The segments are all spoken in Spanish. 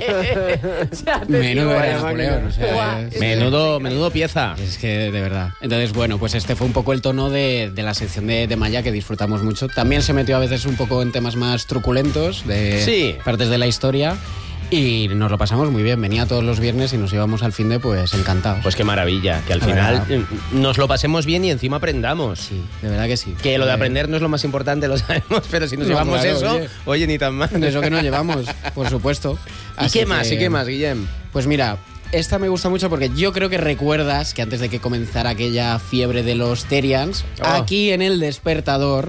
Menudo pieza. Es que, de verdad. Entonces, bueno, pues este fue un poco el tono de la sección de Maya, que disfrutamos mucho. También se metió a veces un poco en temas más truculentos, de partes de la historia. Y nos lo pasamos muy bien. Venía todos los viernes y nos íbamos al finde, pues encantados. Pues qué maravilla, que al final nos lo pasemos bien y encima aprendamos. Sí, de verdad que sí. Que lo de aprender no es lo más importante, lo sabemos, pero si nos llevamos eso, oye, ni tan mal. Eso que nos llevamos, por supuesto. ¿Y qué más, Guillem? Pues mira, esta me gusta mucho porque yo creo que recuerdas que antes de que comenzara aquella fiebre de los Terians, aquí en El Despertador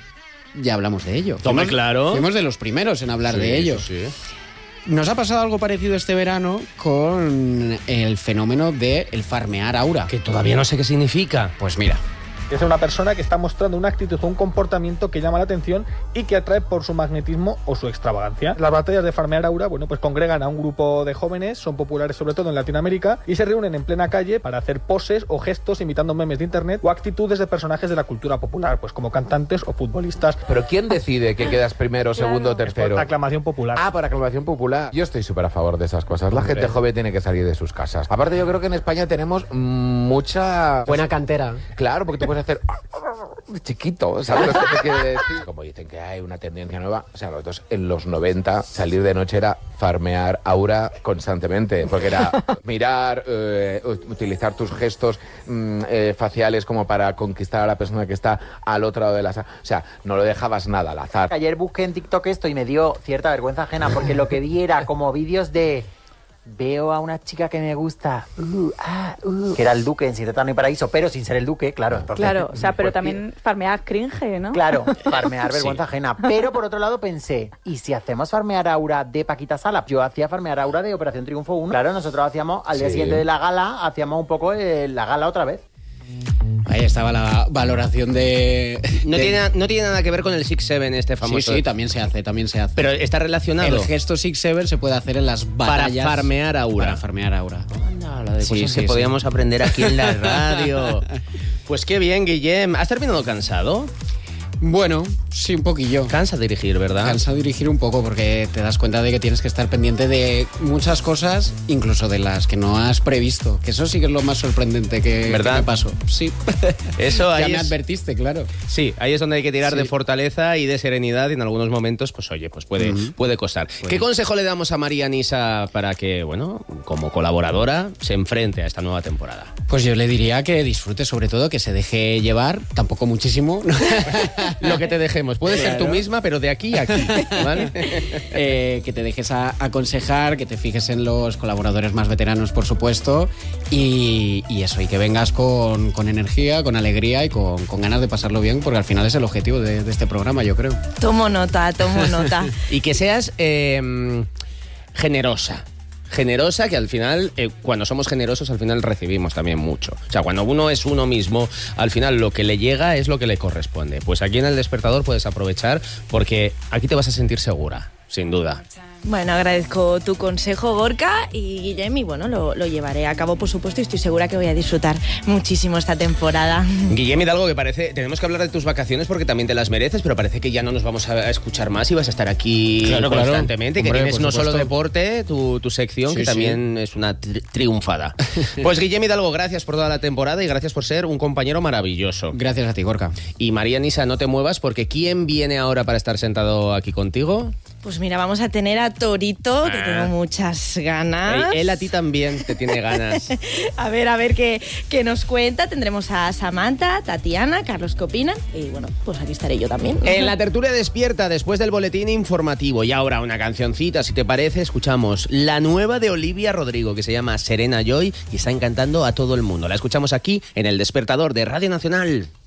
ya hablamos de ello. Toma, claro. Fuimos de los primeros en hablar de ello. Sí. Nos ha pasado algo parecido este verano con el fenómeno del farmear aura. Que todavía no sé qué significa. Pues mira. Es una persona que está mostrando una actitud o un comportamiento que llama la atención y que atrae por su magnetismo o su extravagancia. Las batallas de farmear aura, bueno, pues congregan a un grupo de jóvenes, son populares sobre todo en Latinoamérica, y se reúnen en plena calle para hacer poses o gestos imitando memes de internet o actitudes de personajes de la cultura popular, pues como cantantes o futbolistas. ¿Pero quién decide que quedas primero, segundo o tercero? Por aclamación popular. Por aclamación popular. Yo estoy súper a favor de esas cosas. La gente joven tiene que salir de sus casas. Aparte, yo creo que en España tenemos mucha... buena cantera. Claro, porque tú puedes hacer... chiquito, ¿sabes lo que te quiere decir? Como dicen que hay una tendencia nueva, o sea, nosotros en los 90 salir de noche era farmear aura constantemente, porque era mirar, utilizar tus gestos faciales como para conquistar a la persona que está al otro lado de la sala. O sea, no lo dejabas nada al azar. Ayer busqué en TikTok esto y me dio cierta vergüenza ajena, porque lo que vi era como vídeos de... Veo a una chica que me gusta, que era el duque en Siete Etano y Paraíso, pero sin ser el duque, claro. Entonces, claro, o sea, pero también farmear cringe, ¿no? Claro, farmear vergüenza ajena. Pero por otro lado pensé, ¿y si hacemos farmear aura de Paquita Sala? Yo hacía farmear aura de Operación Triunfo 1. Claro, nosotros hacíamos, al día siguiente de la gala, hacíamos un poco la gala otra vez. Ahí estaba la valoración de... No tiene nada que ver con el 6-7 este famoso. Sí, también se hace. Pero está relacionado. El gesto 6-7 se puede hacer en las batallas... Para farmear aura. Anda, la de cosas que podíamos aprender aquí en la radio. Pues qué bien, Guillem. ¿Has terminado cansado? Bueno, sí, un poquillo. Cansa dirigir, ¿verdad? Cansa dirigir un poco porque te das cuenta de que tienes que estar pendiente de muchas cosas, incluso de las que no has previsto. Que eso sí que es lo más sorprendente que me pasó. Sí. Eso ahí ya me advertiste, claro. Sí, ahí es donde hay que tirar de fortaleza y de serenidad y en algunos momentos, pues oye, pues puede costar. ¿Qué consejo le damos a María Nisa para que, bueno, como colaboradora, se enfrente a esta nueva temporada? Pues yo le diría que disfrute, sobre todo, que se deje llevar, tampoco muchísimo. Lo que te dejemos. Puedes ser tú misma, pero de aquí a aquí, ¿vale? Que te dejes aconsejar, que te fijes en los colaboradores más veteranos, por supuesto, y eso, y que vengas con energía, con alegría y con ganas de pasarlo bien, porque al final es el objetivo de este programa, yo creo. Tomo nota. Y que seas generosa, que al final, cuando somos generosos, al final recibimos también mucho. O sea, cuando uno es uno mismo, al final lo que le llega es lo que le corresponde. Pues aquí en El Despertador puedes aprovechar porque aquí te vas a sentir segura, sin duda. Bueno, agradezco tu consejo, Gorka, y Guillem, y bueno, lo llevaré a cabo, por supuesto, y estoy segura que voy a disfrutar muchísimo esta temporada. Guillem, Hidalgo, que parece, tenemos que hablar de tus vacaciones porque también te las mereces, pero parece que ya no nos vamos a escuchar más y vas a estar aquí constantemente, claro. Que tienes no solo supuesto. Deporte, tu sección, que también es una triunfada. Pues Guillem Hidalgo, gracias por toda la temporada y gracias por ser un compañero maravilloso. Gracias a ti, Gorka. Y María Nisa, no te muevas porque ¿quién viene ahora para estar sentado aquí contigo? Pues mira, vamos a tener a Torito, que tengo muchas ganas. Él a ti también te tiene ganas. a ver qué nos cuenta. Tendremos a Samantha, Tatiana, Carlos, ¿qué opinan? Y bueno, pues aquí estaré yo también. En la tertulia despierta, después del boletín informativo. Y ahora una cancioncita, si te parece, escuchamos la nueva de Olivia Rodrigo, que se llama Serena Joy y está encantando a todo el mundo. La escuchamos aquí en El Despertador de Radio Nacional.